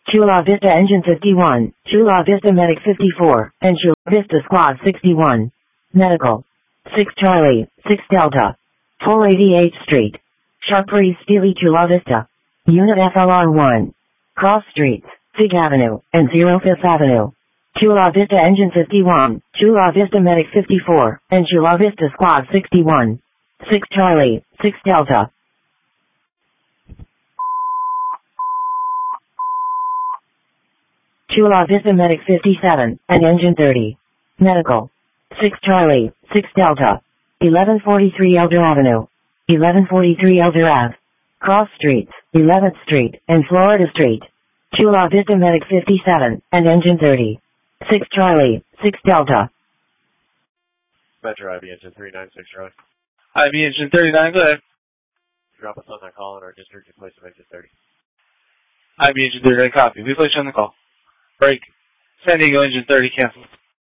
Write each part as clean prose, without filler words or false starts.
Chula Vista Engine 51, Chula Vista Medic 54, and Chula Vista Squad 61. Medical. 6 Charlie, 6 Delta. Full 88th Street. Sharp Breeze Steely Chula Vista. Unit FLR 1. Cross Streets, Fig Avenue, and 05th Avenue. Chula Vista Engine 51, Chula Vista Medic 54, and Chula Vista Squad 61. 6 Charlie, 6 Delta. Chula Vista Medic 57, and Engine 30. Medical. 6 Charlie, 6 Delta. 1143 Elder Avenue. 1143 Elder Ave. Cross Streets, 11th Street, and Florida Street. Chula Vista Medic 57, and Engine 30. 6 Charlie, 6 Delta. Metro IB Engine 396, Charlie. IB Engine 39, go ahead. Drop us on that call in our district in place of Exit 30. IB Engine 39, copy. We place you on the call. Break. San Diego Engine 30, cancel.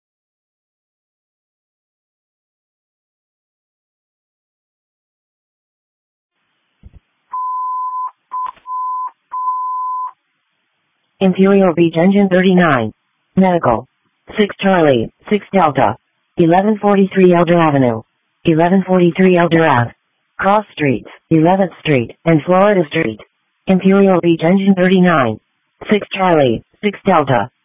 Imperial Beach Engine 39. Medical. 6 Charlie, 6 Delta. 1143 Elder Avenue. 1143 Elder Ave. Cross Streets, 11th Street, and Florida Street. Imperial Beach Engine 39. 6 Charlie, 6 Delta.